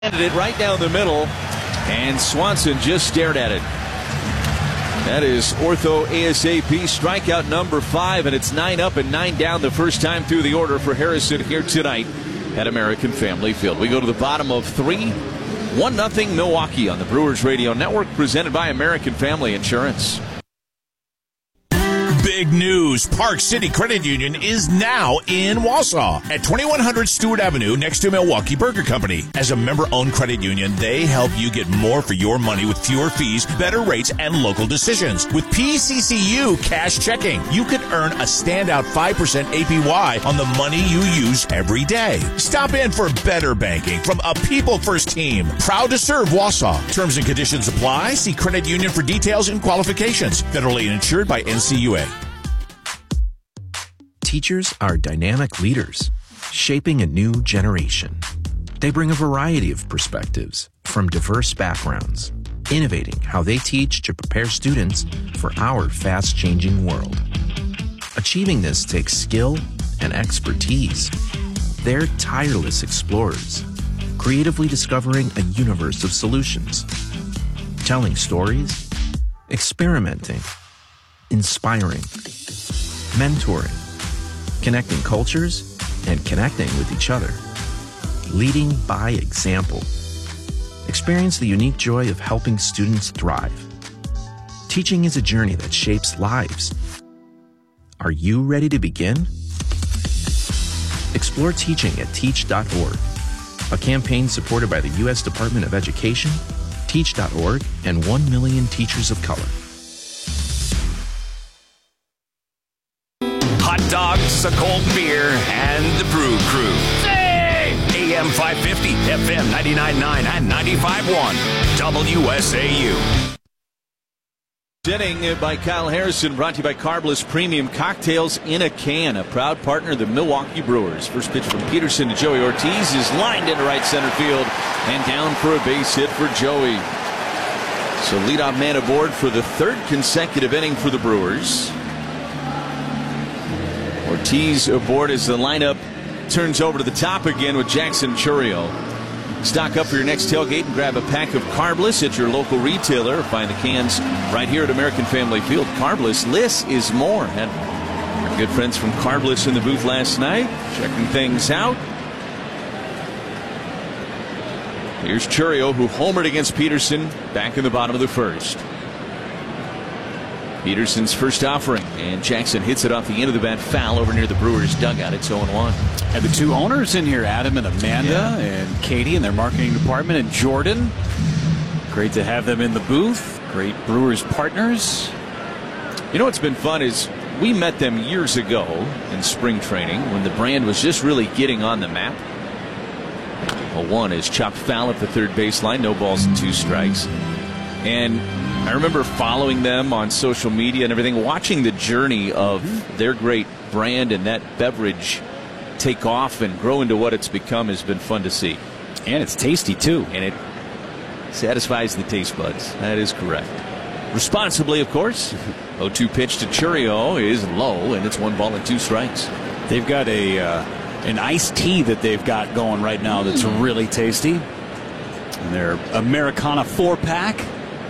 Handed it right down the middle, and Swanson just stared at it. That is Ortho ASAP strikeout number 5, and it's 9 up and 9 down the first time through the order for Harrison here tonight at American Family Field. We go to the bottom of 3, 1-0 Milwaukee on the Brewers Radio Network, presented by American Family Insurance. Big news. Park City Credit Union is now in Wausau at 2100 Stewart Avenue next to Milwaukee Burger Company. As a member-owned credit union, they help you get more for your money with fewer fees, better rates, and local decisions. With PCCU Cash Checking, you could earn a standout 5% APY on the money you use every day. Stop in for better banking from a people-first team. Proud to serve Wausau. Terms and conditions apply. See credit union for details and qualifications. Federally insured by NCUA. Teachers are dynamic leaders, shaping a new generation. They bring a variety of perspectives from diverse backgrounds, innovating how they teach to prepare students for our fast-changing world. Achieving this takes skill and expertise. They're tireless explorers, creatively discovering a universe of solutions, telling stories, experimenting, inspiring, mentoring, connecting cultures, and connecting with each other. Leading by example. Experience the unique joy of helping students thrive. Teaching is a journey that shapes lives. Are you ready to begin? Explore teaching at teach.org, a campaign supported by the U.S. Department of Education, Teach.org, and 1 million teachers of color. Hot dogs, a cold beer, and the Brew Crew. Hey! AM 550, FM 99.9, and 95.1, WSAU. Inning by Kyle Harrison, brought to you by Carbless Premium Cocktails in a Can, a proud partner of the Milwaukee Brewers. First pitch from Peterson to Joey Ortiz is lined into right center field and down for a base hit for Joey. So leadoff man aboard for the third consecutive inning for the Brewers. Ortiz aboard as the lineup turns over to the top again with Jackson Chourio. Stock up for your next tailgate and grab a pack of Carbless at your local retailer. Find the cans right here at American Family Field. Carbless, less is more. Had our good friends from Carbless in the booth last night, checking things out. Here's Chourio, who homered against Peterson back in the bottom of the first. Peterson's first offering, and Jackson hits it off the end of the bat, foul over near the Brewers dugout. It's 0-1. And the two owners in here, Adam and Amanda, and Katie in their marketing department, and Jordan. Great to have them in the booth. Great Brewers partners. You know what's been fun is we met them years ago in spring training when the brand was just really getting on the map. 0-1 is chopped foul at the third baseline. No balls and 2 strikes. And I remember following them on social media and everything, watching the journey of their great brand and that beverage take off and grow into what it's become has been fun to see. And it's tasty, too. And it satisfies the taste buds. That is correct. Responsibly, of course. 0-2 pitch to Chourio is low, and it's 1 ball and 2 strikes. They've got an iced tea that they've got going right now that's really tasty. And their Americana 4-pack.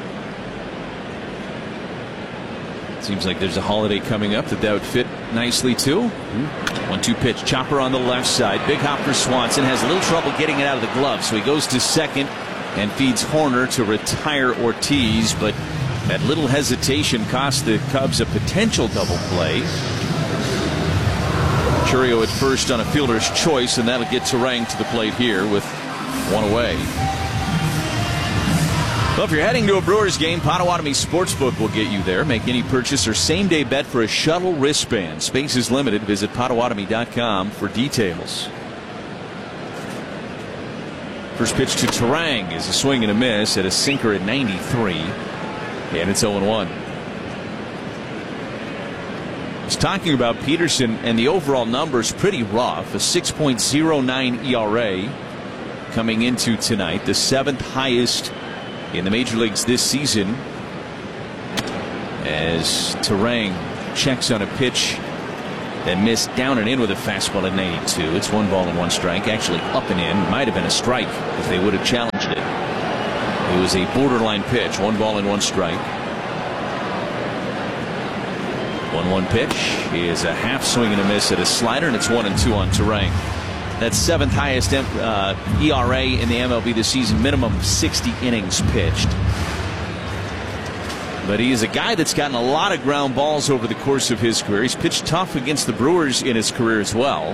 Seems like there's a holiday coming up that would fit nicely too. 1-2 pitch, chopper on the left side. Big hop for Swanson. Has a little trouble getting it out of the glove, so he goes to second and feeds Horner to retire Ortiz. But that little hesitation cost the Cubs a potential double play. Chourio at first on a fielder's choice, and that'll get Turang to the plate here with 1 away. Well, if you're heading to a Brewers game, Potawatomi Sportsbook will get you there. Make any purchase or same-day bet for a shuttle wristband. Space is limited. Visit Potawatomi.com for details. First pitch to Turang is a swing and a miss at a sinker at 93. And it's 0-1. I was talking about Peterson, and the overall numbers pretty rough. A 6.09 ERA coming into tonight, the 7th highest in the major leagues this season, as Turang checks on a pitch Then missed down and in with a fastball at 92. It's 1-1 strike. Actually up and in. Might have been a strike if they would have challenged it. It was a borderline pitch. 1-1 strike. 1-1 pitch is a half swing and a miss at a slider, and it's 1-2 on Turang. That's 7th highest ERA in the MLB this season. Minimum of 60 innings pitched. But he is a guy that's gotten a lot of ground balls over the course of his career. He's pitched tough against the Brewers in his career as well.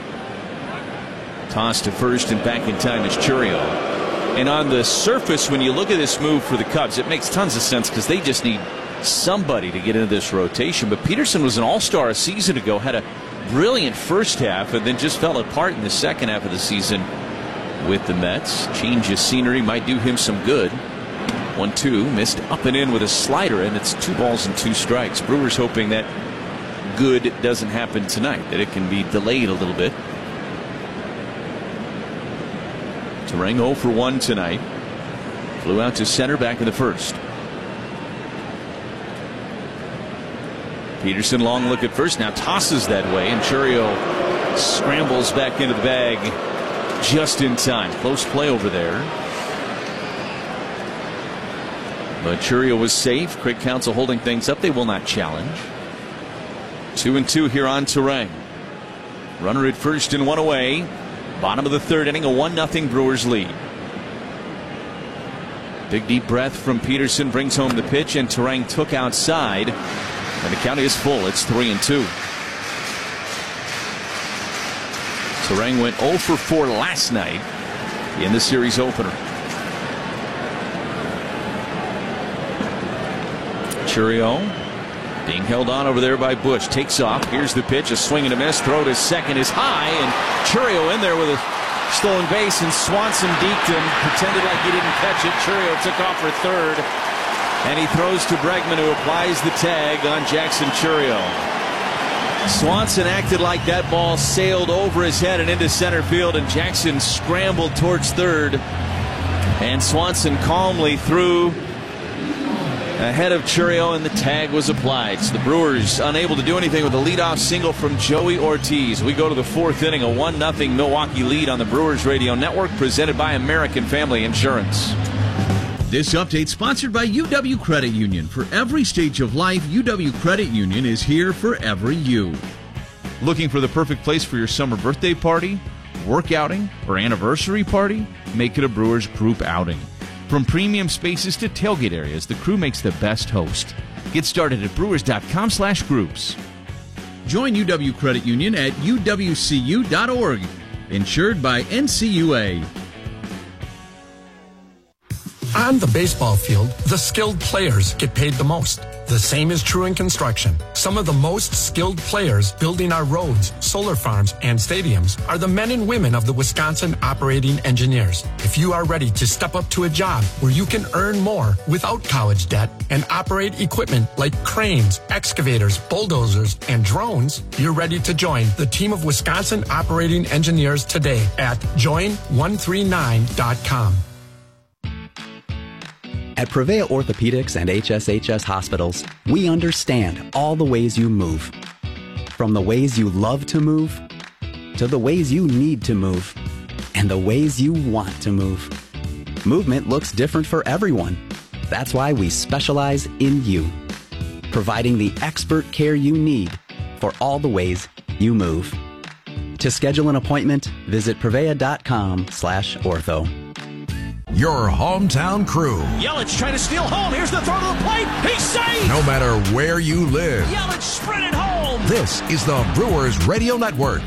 Toss to first and back in time is Chourio. And on the surface, when you look at this move for the Cubs, it makes tons of sense because they just need somebody to get into this rotation. But Peterson was an all-star a season ago, had a brilliant first half, and then just fell apart in the second half of the season with the Mets. Change of scenery might do him some good. 1-2, missed up and in with a slider, and it's 2-2 strikes. Brewers hoping that good doesn't happen tonight, that it can be delayed a little bit. Turang 0 for 1 tonight. Flew out to center back in the first. Peterson long look at first, now tosses that way, and Chourio scrambles back into the bag just in time. Close play over there. But Chourio was safe. Craig Counsell holding things up. They will not challenge. 2-2 here on Turang. Runner at first and one away. Bottom of the third inning, a 1-0 Brewers lead. Big deep breath from Peterson brings home the pitch, and Turang took outside. And the count is full. It's 3-2. Turang went 0 for 4 last night in the series opener. Chourio being held on over there by Bush. Takes off. Here's the pitch. A swing and a miss. Throw to second is high. And Chourio in there with a stolen base. And Swanson deked him. Pretended like he didn't catch it. Chourio took off for third. And he throws to Bregman, who applies the tag on Jackson Chourio. Swanson acted like that ball sailed over his head and into center field. And Jackson scrambled towards third. And Swanson calmly threw ahead of Chourio, and the tag was applied. So the Brewers unable to do anything with a leadoff single from Joey Ortiz. We go to the fourth inning, a 1-0 Milwaukee lead on the Brewers Radio Network, presented by American Family Insurance. This update sponsored by UW Credit Union. For every stage of life, UW Credit Union is here for every you. Looking for the perfect place for your summer birthday party, work outing, or anniversary party? Make it a Brewers group outing. From premium spaces to tailgate areas, the crew makes the best host. Get started at brewers.com/groups. Join UW Credit Union at uwcu.org. Insured by NCUA. On the baseball field, the skilled players get paid the most. The same is true in construction. Some of the most skilled players building our roads, solar farms, and stadiums are the men and women of the Wisconsin Operating Engineers. If you are ready to step up to a job where you can earn more without college debt and operate equipment like cranes, excavators, bulldozers, and drones, you're ready to join the team of Wisconsin Operating Engineers today at join139.com. At Prevea Orthopedics and HSHS Hospitals, we understand all the ways you move. From the ways you love to move, to the ways you need to move, and the ways you want to move. Movement looks different for everyone. That's why we specialize in you, providing the expert care you need for all the ways you move. To schedule an appointment, visit prevea.com/ortho. Your hometown crew. Yelich trying to steal home. Here's the throw to the plate. He's safe. No matter where you live. Yelich sprinted home. This is the Brewers Radio Network.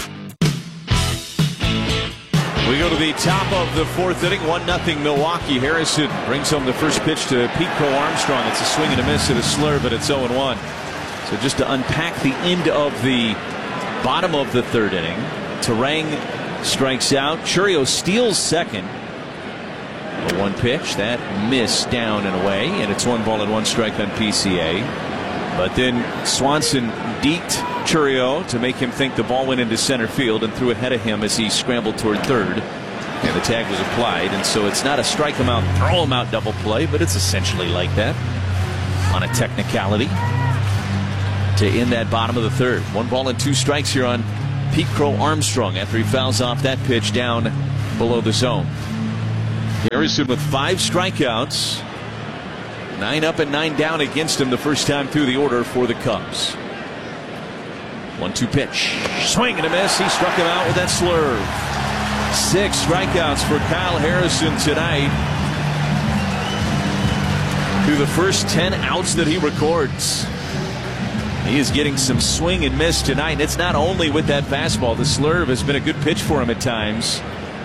We go to the top of the fourth inning. 1-0 Milwaukee. Harrison brings home the first pitch to Pete Crow Armstrong. It's a swing and a miss at a slur, but it's 0-1. So just to unpack the end of the bottom of the third inning, Turang strikes out. Chourio steals second. A one pitch that missed down and away, and it's 1-1 strike on PCA. But then Swanson deked Chourio to make him think the ball went into center field and threw ahead of him as he scrambled toward third, and the tag was applied. And so it's not a strike him out, throw him out double play, but it's essentially like that on a technicality. to end that bottom of the third. 1-2 strikes here on Pete Crow Armstrong after he fouls off that pitch down below the zone. Harrison with 5 strikeouts. 9 up and 9 down against him the first time through the order for the Cubs. 1-2 pitch. Swing and a miss. He struck him out with that slurve. 6 strikeouts for Kyle Harrison tonight. Through the first 10 outs that he records. He is getting some swing and miss tonight. And it's not only with that fastball. The slurve has been a good pitch for him at times.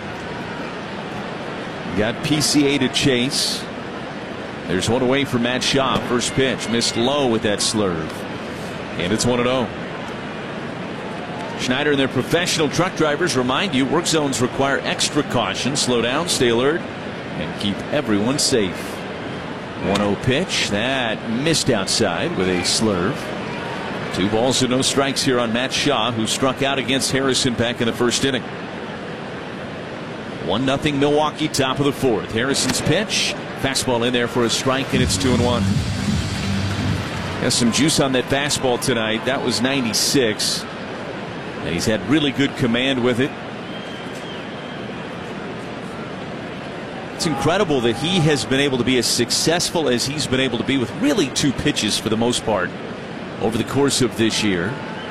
Got PCA to chase. There's one away from Matt Shaw. First pitch missed low with that slurve. And it's 1-0. Schneider and their professional truck drivers remind you work zones require extra caution. Slow down, stay alert, and keep everyone safe. 1-0 pitch. That missed outside with a slurve. 2 balls and no strikes here on Matt Shaw, who struck out against Harrison back in the first inning. 1-0 Milwaukee, top of the fourth. Harrison's pitch. Fastball in there for a strike, and it's 2-1. Has some juice on that fastball tonight. That was 96. And he's had really good command with it. It's incredible that he has been able to be as successful as he's been able to be with really 2 pitches for the most part over the course of this year.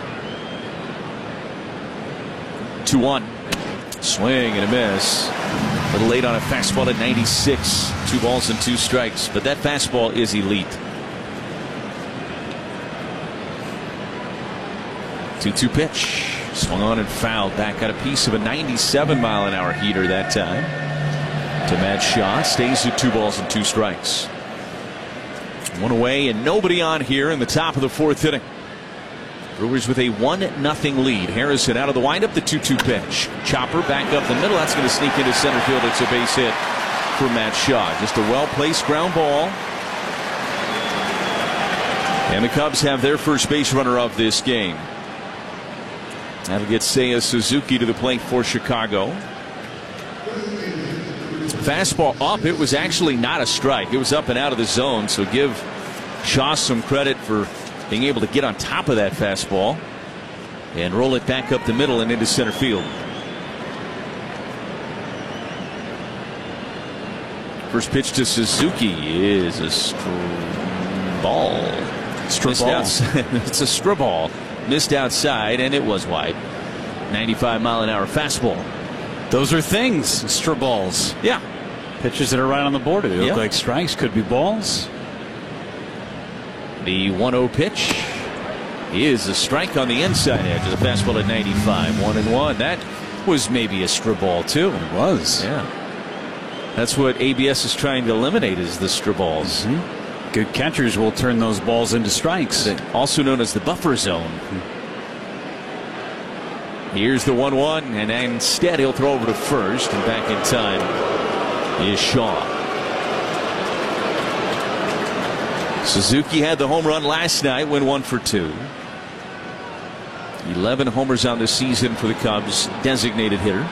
2-1. Swing and a miss. A little late on a fastball at 96. 2 balls and 2 strikes. But that fastball is elite. 2-2 pitch. Swung on and fouled. Back got a piece of a 97-mile-an-hour heater that time. To Matt Shaw. Stays at 2 balls and 2 strikes. 1 away and nobody on here in the top of the fourth inning. Brewers with a 1-0 lead. Harrison out of the windup. The 2-2 pitch. Chopper back up the middle. That's going to sneak into center field. It's a base hit for Matt Shaw. Just a well-placed ground ball. And the Cubs have their first base runner of this game. That'll get Seiya Suzuki to the plate for Chicago. Fastball up. It was actually not a strike. It was up and out of the zone. So give Shaw some credit for being able to get on top of that fastball and roll it back up the middle and into center field. First pitch to Suzuki is a ball. It's a strip ball. Missed outside, and it was wide. 95-mile-an-hour fastball. Those are things, strip balls. Yeah. Pitches that are right on the board. They look like strikes, could be balls. The 1-0 pitch is a strike on the inside edge of the fastball at 95. 1-1. That was maybe a strip ball, too. It was. Yeah. That's what ABS is trying to eliminate, is the strip balls. Mm-hmm. Good catchers will turn those balls into strikes. Also known as the buffer zone. Here's the 1-1, and instead he'll throw over to first, and back in time is Shaw. Suzuki had the home run last night, went 1 for 2. 11 homers on the season for the Cubs, designated hitter.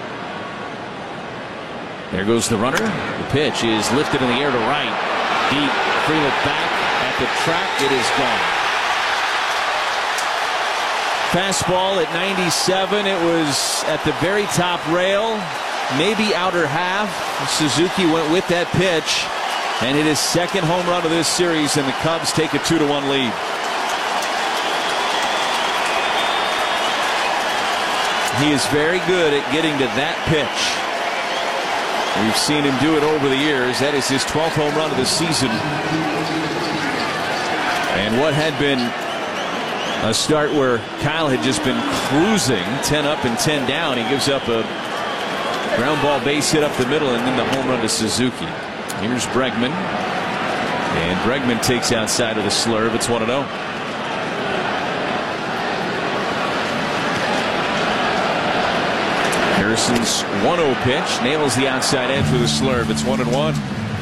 There goes the runner. The pitch is lifted in the air to right. Deep. Freeland back at the track. It is gone. Fastball at 97. It was at the very top rail, maybe outer half. Suzuki went with that pitch and hit his second home run of this series, and the Cubs take a 2-1 lead. He is very good at getting to that pitch. We've seen him do it over the years. That is his 12th home run of the season. And what had been a start where Kyle had just been cruising 10 up and 10 down, he gives up a ground ball base hit up the middle and then the home run to Suzuki. Here's Bregman. And Bregman takes outside of the slurve. It's 1-0. Harrison's 1-0 pitch nails the outside edge with a slurve. It's 1-1.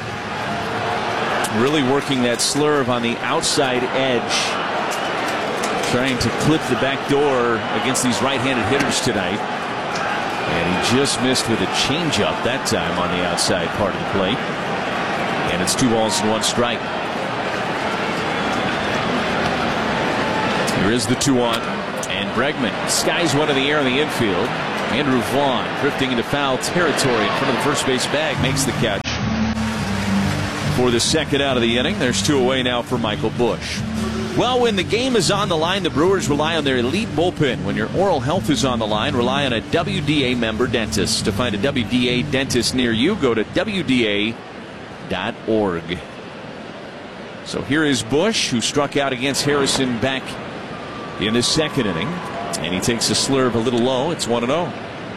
Really working that slurve on the outside edge, trying to clip the back door against these right-handed hitters tonight. And he just missed with a changeup that time on the outside part of the plate. And it's 2 balls and 1 strike. There is the 2-1. And Bregman skies one in the air in the infield. Andrew Vaughn drifting into foul territory in front of the first base bag makes the catch for the second out of the inning. There's 2 away now for Michael Busch. Well, when the game is on the line, the Brewers rely on their elite bullpen. When your oral health is on the line, rely on a WDA member dentist. To find a WDA dentist near you, go to WDA.org. So here is Busch, who struck out against Harrison back in the second inning. And he takes a slurve a little low. It's 1-0.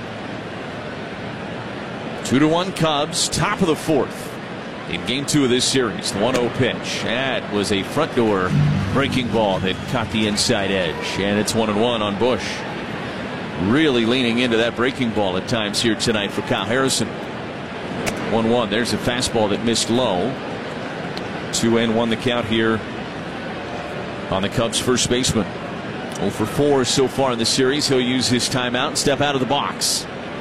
2-1 Cubs, top of the fourth. In game 2 of this series, the 1-0 pitch. That was a front door breaking ball that caught the inside edge. And it's 1-1 on Busch. Really leaning into that breaking ball at times here tonight for Kyle Harrison. 1-1. There's a fastball that missed low. 2-1 the count here on the Cubs first baseman. 0 for 4 so far in the series. He'll use his timeout and step out of the box.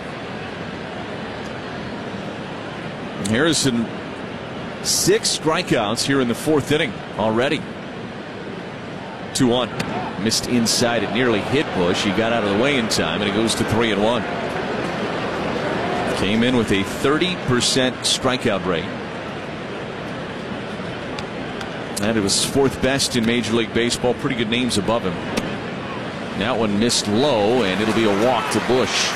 Harrison, 6 strikeouts here in the 4th inning already. 2-1. Missed inside. It nearly hit Busch. He got out of the way in time, and it goes to 3-1. Came in with a 30% strikeout rate. And it was 4th best in Major League Baseball. Pretty good names above him. That one missed low, and it'll be a walk to Busch.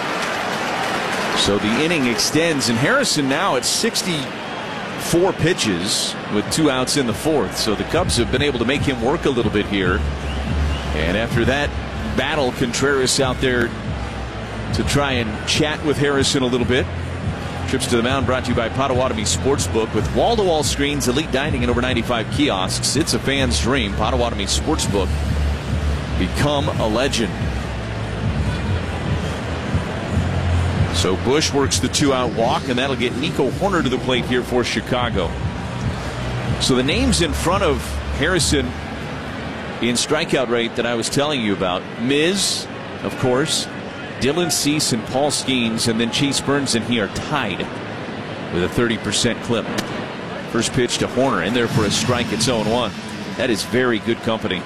So the inning extends, and Harrison now at 64 pitches with 2 outs in the 4th. So the Cubs have been able to make him work a little bit here. And after that battle, Contreras out there to try and chat with Harrison a little bit. Trips to the mound brought to you by Potawatomi Sportsbook. With wall-to-wall screens, elite dining, and over 95 kiosks, it's a fan's dream. Potawatomi Sportsbook. Become a legend. So Busch works the 2-out walk, and that'll get Nico Hoerner to the plate here for Chicago. So the names in front of Harrison in strikeout rate that I was telling you about, Miz, of course, Dylan Cease and Paul Skeens, and then Chase Burns and he are tied with a 30% clip. First pitch to Hoerner, in there for a strike. It's 0-1. That is very good company.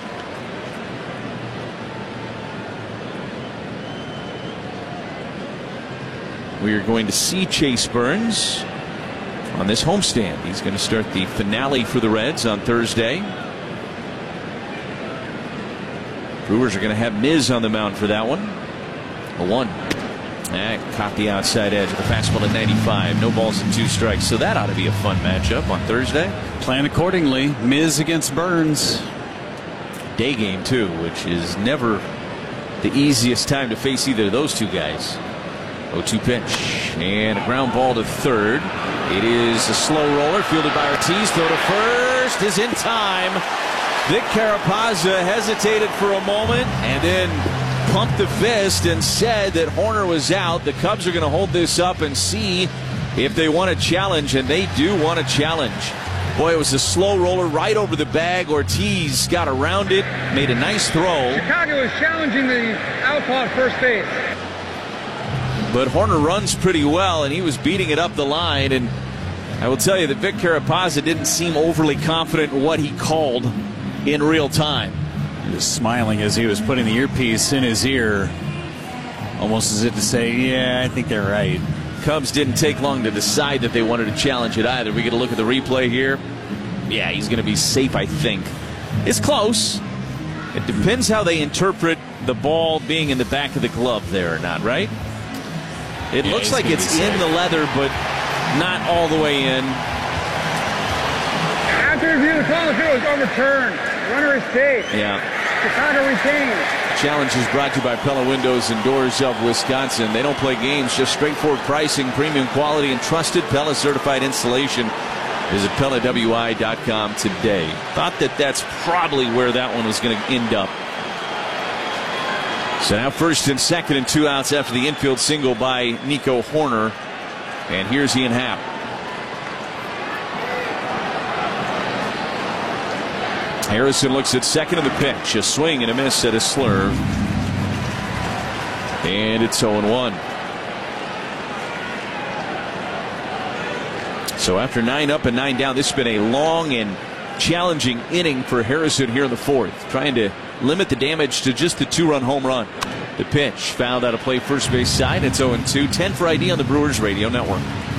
We are going to see Chase Burns on this homestand. He's going to start the finale for the Reds on Thursday. Brewers are going to have Miz on the mound for that one. 0-1. That caught the outside edge of the fastball at 95. No balls and 2 strikes. So that ought to be a fun matchup on Thursday. Plan accordingly. Miz against Burns. Day game, too, which is never the easiest time to face either of those two guys. 0-2 pitch. And a ground ball to third. It is a slow roller fielded by Ortiz. Throw to first is in time. Vic Carapazza hesitated for a moment and then pumped the fist and said that Hoerner was out. The Cubs are going to hold this up and see if they want a challenge, and they do want a challenge. Boy, it was a slow roller right over the bag. Ortiz got around it, made a nice throw. Chicago is challenging the outlaw at first base. But Hoerner runs pretty well, and he was beating it up the line. And I will tell you that Vic Carapazza didn't seem overly confident in what he called in real time. He was smiling as he was putting the earpiece in his ear, almost as if to say, yeah, I think they're right. Cubs didn't take long to decide that they wanted to challenge it either. We get a look at the replay here. Yeah, he's going to be safe, I think. It's close. It depends how they interpret the ball being in the back of the glove there or not, right? It looks like it's in the leather, but not all the way in. After review, the call is overturned. Runner is safe. Yeah. Chicago retains. Challenge is brought to you by Pella Windows and Doors of Wisconsin. They don't play games, just straightforward pricing, premium quality, and trusted Pella certified installation. Visit PellaWI.com today. Thought that's probably where that one was going to end up. So now first and second and 2 outs after the infield single by Nico Hoerner. And here's Ian Happ. Harrison looks at second of the pitch. A swing and a miss at a slurve. And it's 0-1. So after 9 up and 9 down, this has been a long and challenging inning for Harrison here in the 4th. Trying to limit the damage to just the 2-run home run. The pitch fouled out of play first base side. It's 0-2. 10 for ID on the Brewers Radio Network.